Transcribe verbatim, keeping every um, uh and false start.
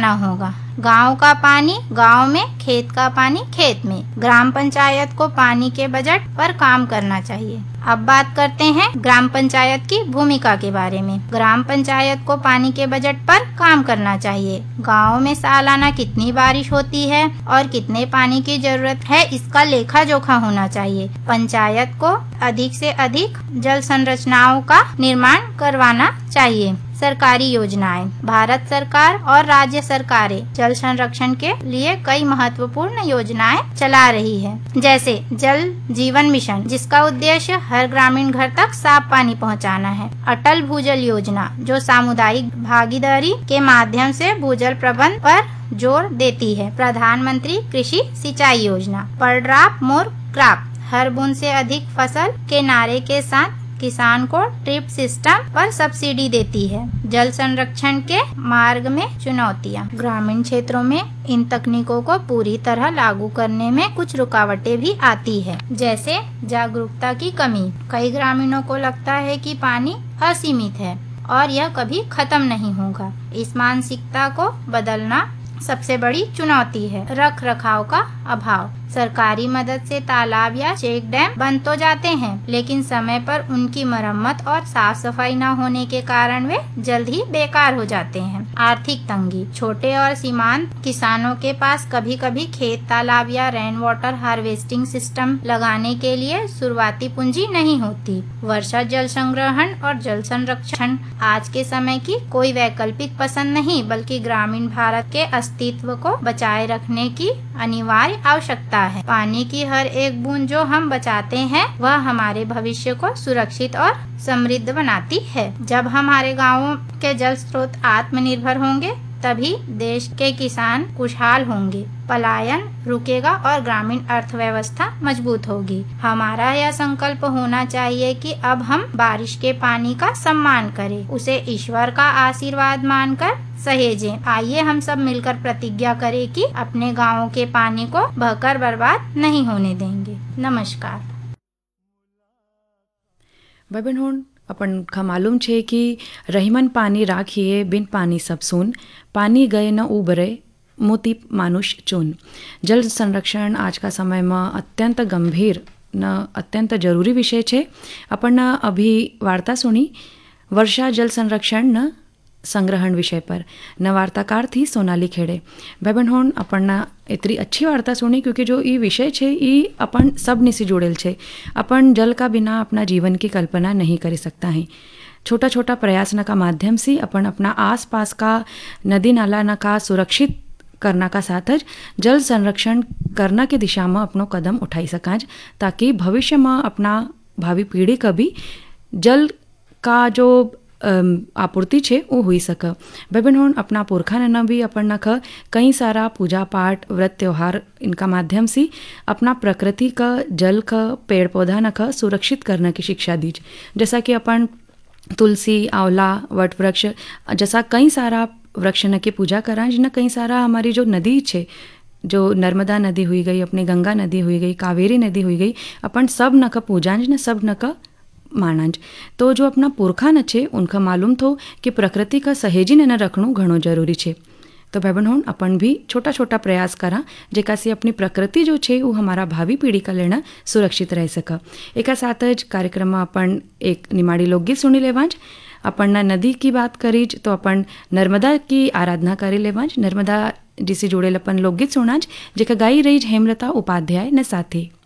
बचाना होगा। गांव का पानी गांव में, खेत का पानी खेत में। ग्राम पंचायत को पानी के बजट पर काम करना चाहिए। अब बात करते हैं ग्राम पंचायत की भूमिका के बारे में। ग्राम पंचायत को पानी के बजट पर काम करना चाहिए। गांव में सालाना कितनी बारिश होती है और कितने पानी की जरूरत है, इसका लेखा जोखा होना चाहिए। पंचायत को अधिक से अधिक जल संरचनाओं का निर्माण करवाना चाहिए। सरकारी योजनाएं। भारत सरकार और राज्य सरकारें जल संरक्षण के लिए कई महत्वपूर्ण योजनाएं चला रही है, जैसे जल जीवन मिशन, जिसका उद्देश्य हर ग्रामीण घर तक साफ पानी पहुंचाना है। अटल भूजल योजना, जो सामुदायिक भागीदारी के माध्यम से भूजल प्रबंधन पर जोर देती है। प्रधानमंत्री कृषि सिंचाई योजना, पर ड्रॉप मोर क्रॉप, हर बूंद से अधिक फसल के नारे के साथ किसान को ड्रिप सिस्टम पर सब्सिडी देती है। जल संरक्षण के मार्ग में चुनौतियां। ग्रामीण क्षेत्रों में इन तकनीकों को पूरी तरह लागू करने में कुछ रुकावटें भी आती है, जैसे जागरूकता की कमी। कई ग्रामीणों को लगता है कि पानी असीमित है और यह कभी खत्म नहीं होगा। इस मानसिकता को बदलना सबसे बड़ी चुनौती है। रख रखाव का अभाव। सरकारी मदद से तालाब या चेक डैम बन तो जाते हैं, लेकिन समय पर उनकी मरम्मत और साफ सफाई न होने के कारण वे जल्द ही बेकार हो जाते हैं। आर्थिक तंगी। छोटे और सीमांत किसानों के पास कभी कभी खेत तालाब या रेन वाटर हार्वेस्टिंग सिस्टम लगाने के लिए शुरुआती पूंजी नहीं होती। वर्षा जल संग्रहण और जल संरक्षण आज के समय की कोई वैकल्पिक पसंद नहीं, बल्कि ग्रामीण भारत के अस्तित्व को बचाए रखने की अनिवार्य आवश्यकता है। पानी की हर एक बूंद जो हम बचाते हैं, वह हमारे भविष्य को सुरक्षित और समृद्ध बनाती है। जब हमारे गांवों के जल स्रोत आत्मनिर्भर होंगे, तभी देश के किसान खुशहाल होंगे, पलायन रुकेगा और ग्रामीण अर्थव्यवस्था मजबूत होगी। हमारा यह संकल्प होना चाहिए कि अब हम बारिश के पानी का सम्मान करें, उसे ईश्वर का आशीर्वाद मानकर सहेजें। आइए हम सब मिलकर प्रतिज्ञा करें कि अपने गाँव के पानी को बहकर बर्बाद नहीं होने देंगे। नमस्कार। भाई अपन का मालूम छे कि रहीमन पानी राखिए बिन पानी सब सुन, पानी गए न उबरे मोती मानुष चून। जल संरक्षण आज का समय में अत्यंत गंभीर न अत्यंत जरूरी विषय छे। अपन अभी वार्ता सुनी वर्षा जल संरक्षण न संग्रहण विषय पर। न वार्ताकार थी सोनाली खेड़े। भाई बहन अपन इतनी अच्छी वार्ता सुनी, क्योंकि जो ये विषय छे ये अपन सब ने से जुड़ेल छे। अपन जल का बिना अपना जीवन की कल्पना नहीं कर सकता है। छोटा छोटा प्रयास न का माध्यम से अपन अपना आस पास का नदी नाला न का सुरक्षित करना का साथ ज जल संरक्षण करना के दिशा में अपनो कदम उठाई सकाज, ताकि भविष्य में अपना भावी पीढ़ी का भी जल का जो आपूर्ति छे वो हुई सके। भाई बहन अपना पुरखा ने भी अपन नख कई सारा पूजा पाठ व्रत त्योहार इनका माध्यम से अपना प्रकृति का जल का पेड़ पौधा नख सुरक्षित करने की शिक्षा दीज। जैसा कि अपन तुलसी आंवला वट वृक्ष जैसा कई सारा वृक्ष न की पूजा करा, जिन कई सारा हमारी जो नदी छे, जो नर्मदा नदी हुई गई, अपनी गंगा नदी हुई गई, कावेरी नदी हुई गई, अपन सब नख पूजांज न सब नख मानंज। तो जो अपना पुरखा न छे उनका मालूम थो कि प्रकृति का सहेजी न रखणु घणो जरूरी छे। तो भाई बहन अपन भी छोटा छोटा प्रयास करा, जेका से अपनी प्रकृति जो छे वो हमारा भावी पीढ़ी का लेना सुरक्षित रह सका। एक साथ ज कार्यक्रम में अपन एक निमाड़ी लोकगीत सुनी लेवाज। अपन नदी की बात करीज तो अपन नर्मदा की आराधना करी लेवाज। नर्मदा जी से जुड़ेल अपन लोकगीत सुनाज, जेका गाई रही हेमलता उपाध्याय न साथी।